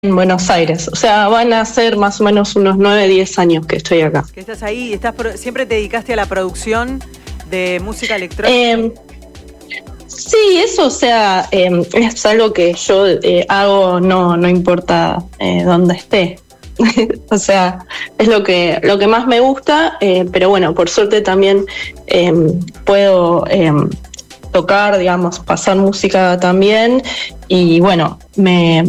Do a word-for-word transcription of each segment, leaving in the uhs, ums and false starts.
en Buenos Aires. O sea, van a ser más o menos unos nueve, diez años que estoy acá. Que estás ahí, estás pro- siempre te dedicaste a la producción de música electrónica. Eh, sí, eso, o sea, eh, es algo que yo eh, hago, no, no importa eh, dónde esté. O sea, es lo que, lo que más me gusta, eh, pero bueno, por suerte también eh, puedo eh, tocar, digamos, pasar música también. Y bueno, me,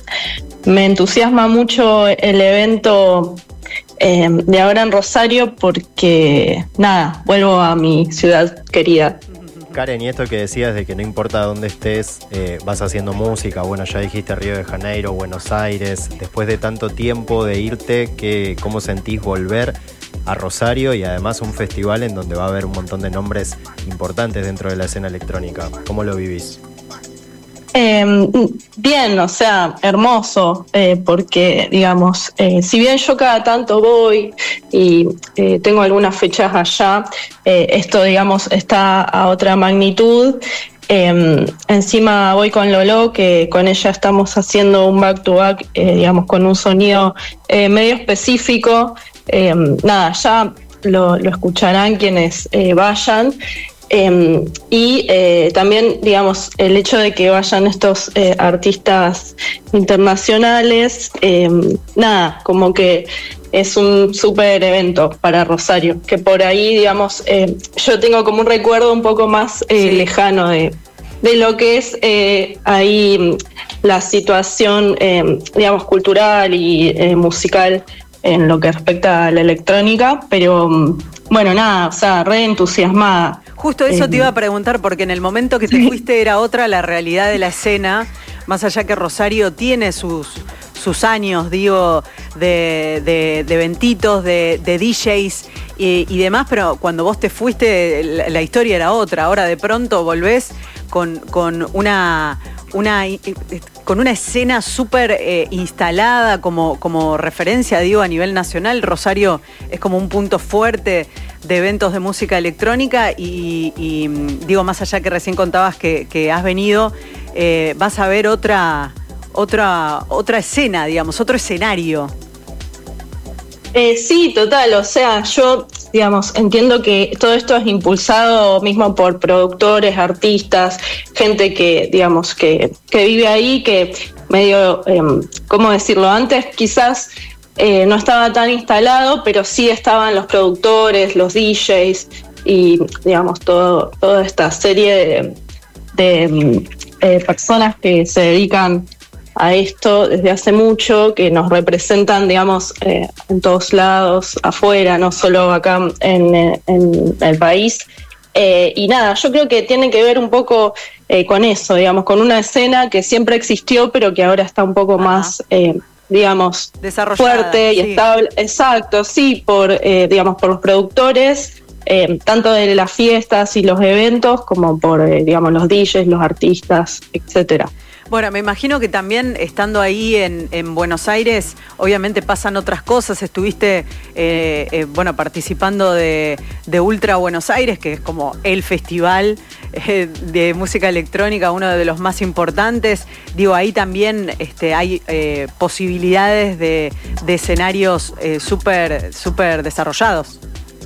me entusiasma mucho el evento eh, de ahora en Rosario porque, nada, vuelvo a mi ciudad querida. Karen, y esto que decías de que no importa dónde estés, eh, vas haciendo música, bueno, ya dijiste Río de Janeiro, Buenos Aires, después de tanto tiempo de irte, ¿qué, ¿cómo sentís volver a Rosario y además un festival en donde va a haber un montón de nombres importantes dentro de la escena electrónica? ¿Cómo lo vivís? Eh, bien, o sea, hermoso, eh, porque, digamos, eh, si bien yo cada tanto voy y eh, tengo algunas fechas allá, eh, esto, digamos, está a otra magnitud. Eh, encima voy con Lolo, que con ella estamos haciendo un back-to-back, eh, digamos, con un sonido eh, medio específico. Eh, nada, ya lo, lo escucharán quienes eh, vayan. Eh, y eh, también, digamos, el hecho de que vayan estos eh, artistas internacionales, eh, nada, como que es un súper evento para Rosario, que por ahí, digamos, eh, yo tengo como un recuerdo un poco más eh, Sí. lejano de, de lo que es eh, ahí la situación, eh, digamos, cultural y eh, musical en lo que respecta a la electrónica, pero bueno, nada, o sea, re entusiasmada. Justo eso Eh, te iba a preguntar, porque en el momento que te fuiste era otra la realidad de la escena, más allá que Rosario tiene sus, sus años, digo, de, de, de eventitos, de, de D Js y, y demás, pero cuando vos te fuiste la, la historia era otra. Ahora de pronto volvés con, con una... Una, con una escena súper eh, instalada como, como referencia, digo, a nivel nacional. Rosario es como un punto fuerte de eventos de música electrónica y, y digo, más allá que recién contabas que, que has venido, eh, vas a ver otra, otra, otra escena, digamos, otro escenario. Eh, sí, total, o sea, yo, digamos, entiendo que todo esto es impulsado mismo por productores, artistas, gente que, digamos, que, que vive ahí, que medio, eh, ¿cómo decirlo? Antes quizás eh, no estaba tan instalado, pero sí estaban los productores, los D Js y, digamos, todo, toda esta serie de, de eh, personas que se dedican a esto desde hace mucho, que nos representan, digamos, eh, en todos lados, afuera, no solo acá en, en el país. Eh, y nada, yo creo que tiene que ver un poco eh, con eso, digamos, con una escena que siempre existió, pero que ahora está un poco Ajá. más, eh, digamos, Desarrollada, fuerte y sí. estable. Exacto, sí, por, eh, digamos, por los productores, eh, tanto de las fiestas y los eventos, como por, eh, digamos, los D Js, los artistas, etcétera. Bueno, me imagino que también estando ahí en, en Buenos Aires, obviamente pasan otras cosas. Estuviste, eh, eh, bueno, participando de, de Ultra Buenos Aires, que es como el festival eh, de música electrónica, uno de los más importantes. Digo, ahí también este, hay eh, posibilidades de, de escenarios eh, súper, súper desarrollados.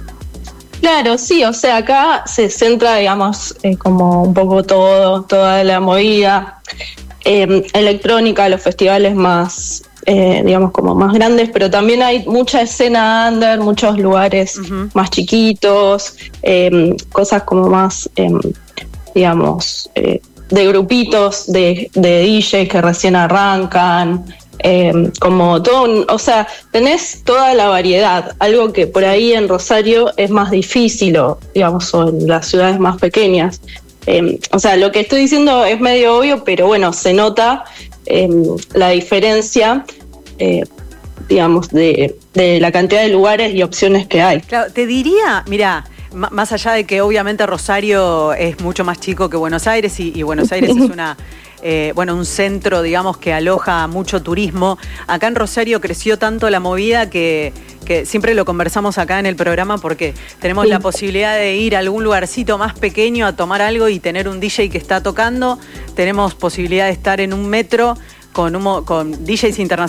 Claro, sí, o sea, acá se centra, digamos, eh, como un poco todo, toda la movida eh, electrónica, los festivales más, eh, digamos, como más grandes, pero también hay mucha escena under, muchos lugares Uh-huh. más chiquitos, eh, cosas como más, eh, digamos, eh, de grupitos de, de D Js que recién arrancan. Eh, como todo, un, o sea, tenés toda la variedad, algo que por ahí en Rosario es más difícil, o digamos, o en las ciudades más pequeñas. Eh, o sea, lo que estoy diciendo es medio obvio, pero bueno, se nota eh, la diferencia, eh, digamos, de, de la cantidad de lugares y opciones que hay. Claro, te diría, mira, m- más allá de que obviamente Rosario es mucho más chico que Buenos Aires y, y Buenos Aires es una... Eh, bueno, un centro, digamos, que aloja mucho turismo. Acá en Rosario creció tanto la movida que, que siempre lo conversamos acá en el programa porque tenemos Sí. la posibilidad de ir a algún lugarcito más pequeño a tomar algo y tener un D J que está tocando. Tenemos posibilidad de estar en un metro con, un, con D Js internacionales